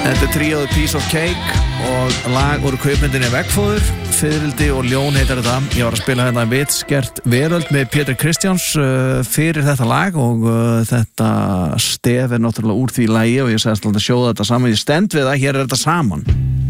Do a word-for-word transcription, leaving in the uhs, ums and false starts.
Þetta er tríóið Piece of Cake og lag úr kvikmyndinni Veggfóður. Fiðrildi og ljón heitar þetta. Ég var að spila hérna Vitskert veröld með Pétur Kristjáns uh, fyrir þetta lag og uh, þetta stef er náttúrulega úr því lagi og ég sagðist alltaf að sjóða þetta saman. Ég stend við það, hér er þetta saman.